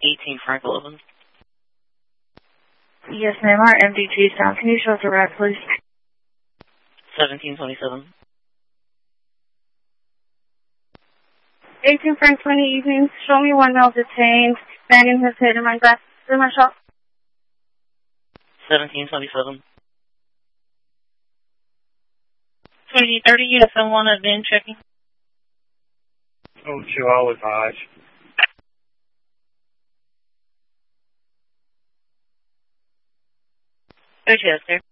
18 Frank 11. Yes, ma'am. Our MDT is down. Can you show us the route, please? 1727. 18 Frank 20 evenings. Show me one male detained, banging his head in my back. In my shop. 1727. 2030 unit 71 has been checking. Oh, Chihuahua 5. Go to there.